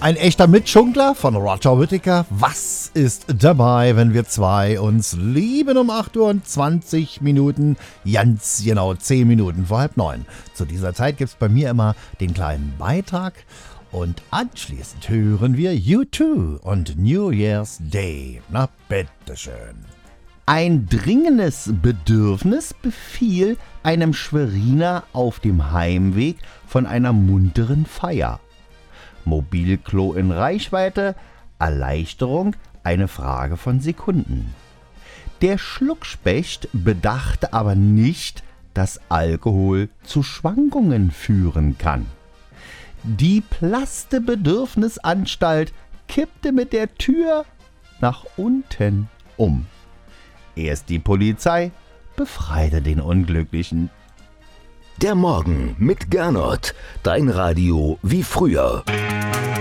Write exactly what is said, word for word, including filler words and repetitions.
Ein echter Mitschunkler von Roger Whittaker. Was ist dabei, wenn wir zwei uns lieben um acht Uhr und zwanzig Minuten? Ganz genau zehn Minuten vor halb neun. Zu dieser Zeit gibt's bei mir immer den kleinen Beitrag. Und anschließend hören wir U zwei und New Year's Day. Na, bitteschön. Ein dringendes Bedürfnis befiel einem Schweriner auf dem Heimweg von einer munteren Feier. Mobilklo in Reichweite, Erleichterung, eine Frage von Sekunden. Der Schluckspecht bedachte aber nicht, dass Alkohol zu Schwankungen führen kann. Die plaste Bedürfnisanstalt kippte mit der Tür nach unten um. Erst die Polizei befreite den Unglücklichen. Der Morgen mit Gernot, dein Radio wie früher.